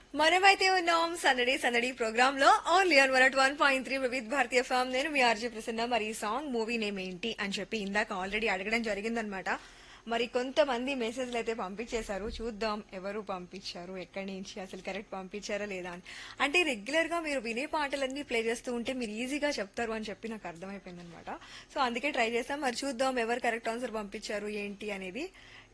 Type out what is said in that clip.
మనమైతే ఉన్నాం సందడి సందడి ప్రోగ్రామ్ లో only on 101.3 Vividh Bharatiya form. నేను మీ ఆర్జే ప్రసన్న. మరి ఈ సాంగ్ మూవీ నేమ్ ఏంటి అని చెప్పి ఇందాక ఆల్రెడీ అడగడం జరిగిందనమాట. మరి కొంతమంది మెసేజ్లు అయితే పంపించేశారు. చూద్దాం ఎవరు పంపించారు, ఎక్కడి నుంచి, అసలు కరెక్ట్ పంపించారా లేదా అని. అంటే రెగ్యులర్ గా మీరు వినే పాటలన్నీ ప్లే చేస్తూ ఉంటే మీరు ఈజీగా చెప్తారు అని చెప్పి నాకు అర్థమైపోయింది అనమాట. సో అందుకే ట్రై చేస్తాం. మరి చూద్దాం ఎవరు కరెక్ట్ ఆన్సర్ పంపించారు ఏంటి అనేది.